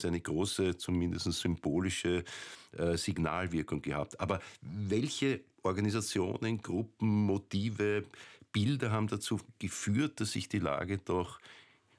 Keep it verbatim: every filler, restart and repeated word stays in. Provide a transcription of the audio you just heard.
eine große, zumindest symbolische äh, Signalwirkung gehabt. Aber welche Organisationen, Gruppen, Motive, Bilder haben dazu geführt, dass sich die Lage doch